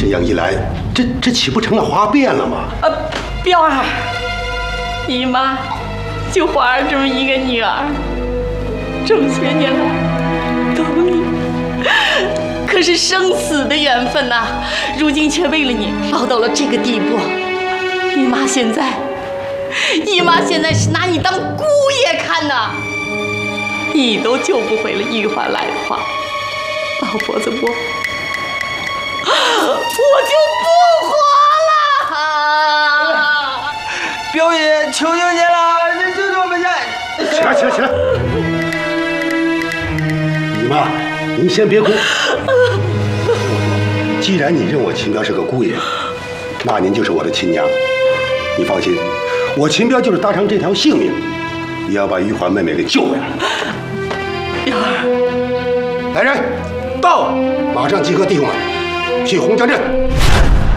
这样一来，这岂不成了哗变了吗？ 彪儿，姨妈就华儿这么一个女儿，这么些年来懂你，可是生死的缘分呐，如今却为了你落到了这个地步。姨妈现在是拿你当姑爷看呐，你都救不回了玉环来的话，老婆子我就不活了。 表爷，求求你了，这我们家。 起来！姨妈，您先别哭。既然你认我秦彪是个姑爷，那您就是我的亲娘。你放心，我秦彪就是搭上这条性命，也要把玉环妹妹给救回来。 彪儿， 来人，到！马上集合弟兄们，去洪江镇。